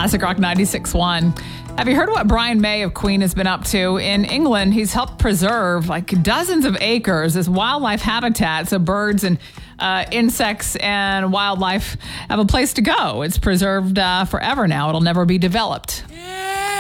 Classic Rock 96.1. Have you heard what Brian May of Queen has been up to? In England, he's helped preserve dozens of acres as wildlife habitat so birds and insects and wildlife have a place to go. It's preserved forever now. It'll never be developed.